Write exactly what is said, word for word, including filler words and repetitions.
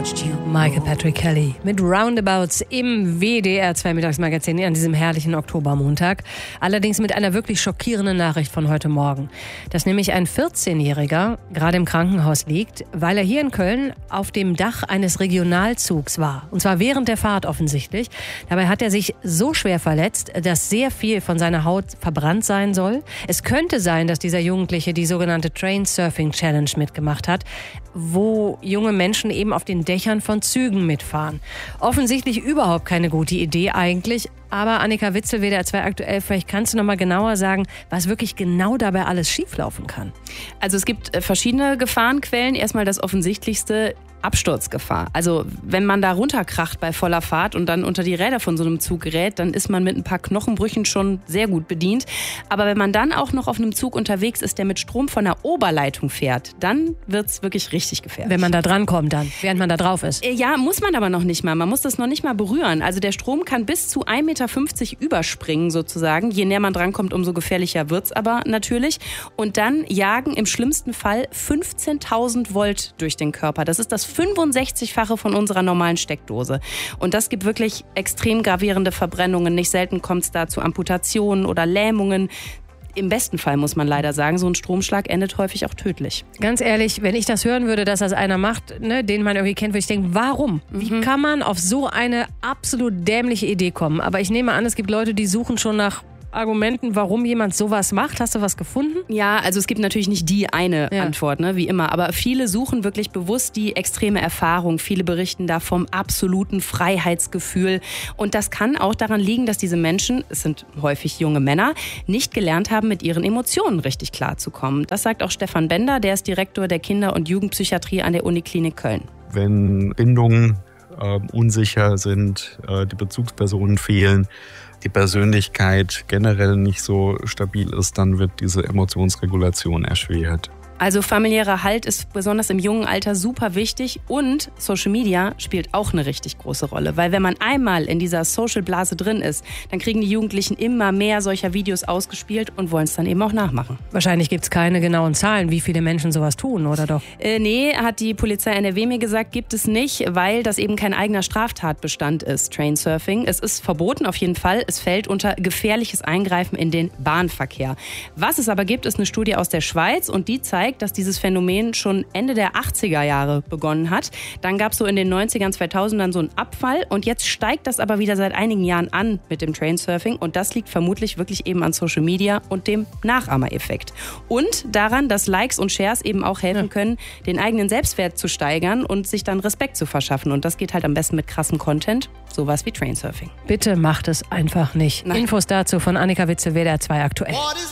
Michael Patrick Kelly mit Roundabouts im W D R zwei Mittagsmagazin an diesem herrlichen Oktobermontag. Allerdings mit einer wirklich schockierenden Nachricht von heute Morgen. Dass nämlich ein vierzehnjähriger gerade im Krankenhaus liegt, weil er hier in Köln auf dem Dach eines Regionalzugs war. Und zwar während der Fahrt offensichtlich. Dabei hat er sich so schwer verletzt, dass sehr viel von seiner Haut verbrannt sein soll. Es könnte sein, dass dieser Jugendliche die sogenannte Train Surfing Challenge mitgemacht hat, wo junge Menschen eben auf den Dächern von Zügen mitfahren. Offensichtlich überhaupt keine gute Idee eigentlich. Aber Annika Witzel, W D R zwei aktuell, vielleicht kannst du noch mal genauer sagen, was wirklich genau dabei alles schieflaufen kann. Also es gibt verschiedene Gefahrenquellen. Erstmal das Offensichtlichste: Absturzgefahr. Also wenn man da runterkracht bei voller Fahrt und dann unter die Räder von so einem Zug gerät, dann ist man mit ein paar Knochenbrüchen schon sehr gut bedient. Aber wenn man dann auch noch auf einem Zug unterwegs ist, der mit Strom von der Oberleitung fährt, dann wird's wirklich richtig gefährlich. Wenn man da drankommt dann, während man da drauf ist. Ja, muss man aber noch nicht mal. Man muss das noch nicht mal berühren. Also der Strom kann bis zu ein Meter fünfzig überspringen sozusagen. Je näher man drankommt, umso gefährlicher wird's aber natürlich. Und dann jagen im schlimmsten Fall fünfzehntausend Volt durch den Körper. Das ist das fünfundsechzigfache von unserer normalen Steckdose. Und das gibt wirklich extrem gravierende Verbrennungen. Nicht selten kommt es da zu Amputationen oder Lähmungen. Im besten Fall muss man leider sagen, so ein Stromschlag endet häufig auch tödlich. Ganz ehrlich, wenn ich das hören würde, dass das einer macht, ne, den man irgendwie kennt, würde ich denken, warum? Mhm. Wie kann man auf so eine absolut dämliche Idee kommen? Aber ich nehme an, es gibt Leute, die suchen schon nach Argumenten, warum jemand sowas macht. Hast du was gefunden? Ja, also es gibt natürlich nicht die eine ja. Antwort, ne, wie immer. Aber viele suchen wirklich bewusst die extreme Erfahrung. Viele berichten da vom absoluten Freiheitsgefühl. Und das kann auch daran liegen, dass diese Menschen, es sind häufig junge Männer, nicht gelernt haben, mit ihren Emotionen richtig klarzukommen. Das sagt auch Stefan Bender, der ist Direktor der Kinder- und Jugendpsychiatrie an der Uniklinik Köln. Wenn Bindungen äh, unsicher sind, äh, die Bezugspersonen fehlen, die Persönlichkeit generell nicht so stabil ist, dann wird diese Emotionsregulation erschwert. Also familiärer Halt ist besonders im jungen Alter super wichtig und Social Media spielt auch eine richtig große Rolle. Weil wenn man einmal in dieser Social-Blase drin ist, dann kriegen die Jugendlichen immer mehr solcher Videos ausgespielt und wollen es dann eben auch nachmachen. Wahrscheinlich gibt es keine genauen Zahlen, wie viele Menschen sowas tun, oder doch? Äh, nee, hat die Polizei N R W mir gesagt, gibt es nicht, weil das eben kein eigener Straftatbestand ist, Trainsurfing. Es ist verboten auf jeden Fall. Es fällt unter gefährliches Eingreifen in den Bahnverkehr. Was es aber gibt, ist eine Studie aus der Schweiz und die zeigt, dass dieses Phänomen schon Ende der achtziger Jahre begonnen hat. Dann gab es so in den neunzigern, zweitausendern so einen Abfall und jetzt steigt das aber wieder seit einigen Jahren an mit dem Trainsurfing und das liegt vermutlich wirklich eben an Social Media und dem Nachahmereffekt. Und daran, dass Likes und Shares eben auch helfen ja. können, den eigenen Selbstwert zu steigern und sich dann Respekt zu verschaffen. Und das geht halt am besten mit krassem Content, sowas wie Trainsurfing. Bitte macht es einfach nicht. Nein. Infos dazu von Annika Witzel, W D R zwei aktuell.